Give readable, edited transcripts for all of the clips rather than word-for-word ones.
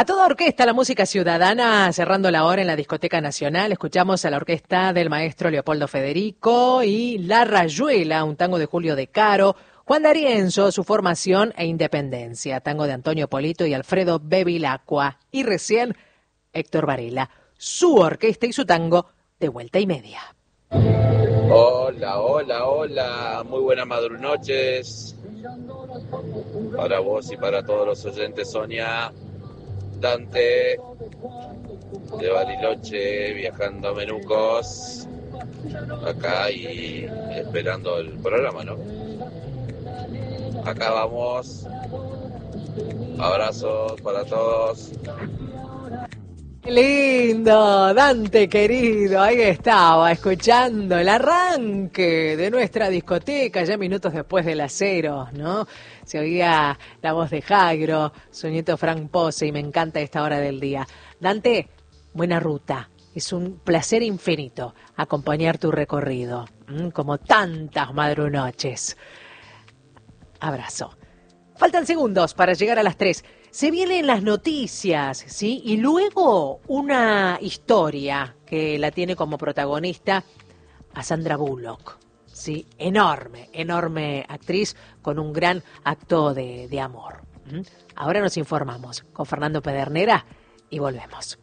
A toda orquesta, la música ciudadana, cerrando la hora en la Discoteca Nacional. Escuchamos a la orquesta del maestro Leopoldo Federico y La Rayuela, un tango de Julio De Caro, Juan D'Arienzo, su formación e independencia, tango de Antonio Polito y Alfredo Bevilacqua, y recién Héctor Varela, su orquesta y su tango de Vuelta y Media. Hola, hola, hola, muy buenas madrunoches para vos y para todos los oyentes. Sonia, Dante de Bariloche, viajando a Menucos, acá y esperando el programa, ¿no? Acá vamos, abrazos para todos. ¡Qué lindo! Dante querido, ahí estaba, escuchando el arranque de nuestra discoteca, ya minutos después de las 0, ¿no? Se oía la voz de Jairo, su nieto Frank Pose, y me encanta esta hora del día. Dante, buena ruta, es un placer infinito acompañar tu recorrido, como tantas madrunoches. Abrazo. Faltan segundos para llegar a las 3. Se vienen las noticias, ¿sí? Y luego una historia que la tiene como protagonista a Sandra Bullock, ¿sí? Enorme, enorme actriz con un gran acto de amor. Ahora nos informamos con Fernando Pedernera y volvemos.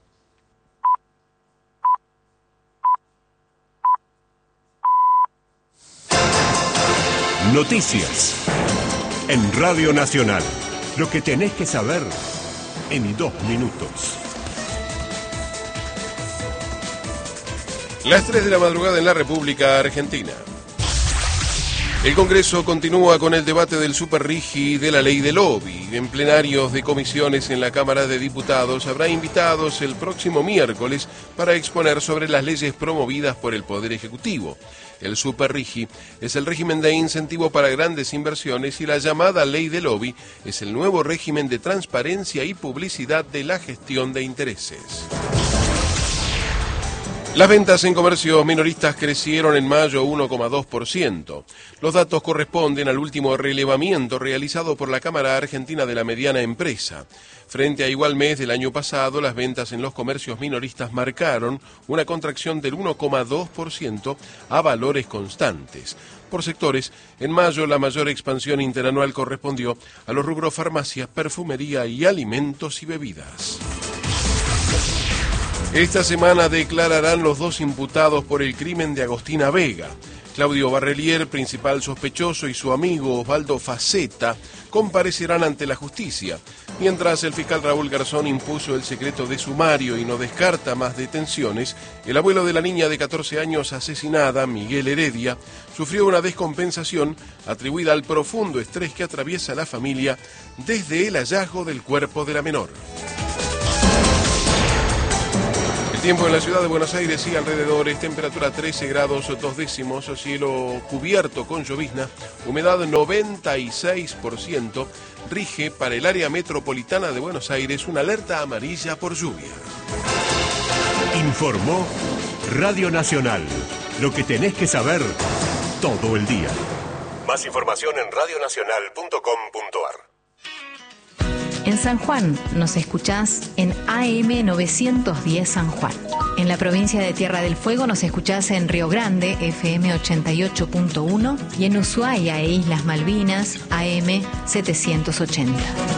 Noticias en Radio Nacional. Lo que tenés que saber en 2 minutos. Las 3 de la madrugada en la República Argentina. El Congreso continúa con el debate del superrigi de la ley del lobby. En plenarios de comisiones en la Cámara de Diputados habrá invitados el próximo miércoles para exponer sobre las leyes promovidas por el Poder Ejecutivo. El superrigi es el régimen de incentivo para grandes inversiones y la llamada ley del lobby es el nuevo régimen de transparencia y publicidad de la gestión de intereses. Las ventas en comercios minoristas crecieron en mayo 1,2%. Los datos corresponden al último relevamiento realizado por la Cámara Argentina de la Mediana Empresa. Frente a igual mes del año pasado, las ventas en los comercios minoristas marcaron una contracción del 1,2% a valores constantes. Por sectores, en mayo la mayor expansión interanual correspondió a los rubros farmacia, perfumería y alimentos y bebidas. Esta semana declararán los 2 imputados por el crimen de Agostina Vega. Claudio Barrelier, principal sospechoso, y su amigo Osvaldo Faceta comparecerán ante la justicia, mientras el fiscal Raúl Garzón impuso el secreto de sumario y no descarta más detenciones. El abuelo de la niña de 14 años asesinada, Miguel Heredia, sufrió una descompensación atribuida al profundo estrés que atraviesa la familia desde el hallazgo del cuerpo de la menor. Tiempo en la ciudad de Buenos Aires y alrededores, temperatura 13 grados 2 décimos, cielo cubierto con llovizna, humedad 96%, rige para el área metropolitana de Buenos Aires una alerta amarilla por lluvia. Informó Radio Nacional. Lo que tenés que saber todo el día. Más información en radionacional.com.ar. En San Juan nos escuchás en AM 910 San Juan. En la provincia de Tierra del Fuego nos escuchás en Río Grande, FM 88.1, y en Ushuaia e Islas Malvinas, AM 780.